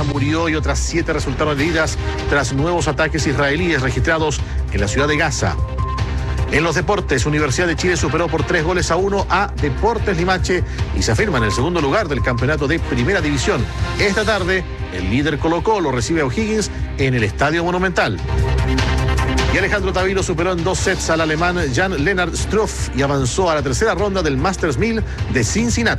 murió y otras 7 resultaron heridas tras nuevos ataques israelíes registrados en la ciudad de Gaza. En los deportes, Universidad de Chile superó por 3-1 a Deportes Limache y se afirma en el segundo lugar del campeonato de Primera División. Esta tarde, el líder Colo-Colo recibe a O'Higgins en el Estadio Monumental. Y Alejandro Tavilo superó en 2 sets al alemán Jan-Lennard Struff y avanzó a la tercera ronda del Masters 1000 de Cincinnati.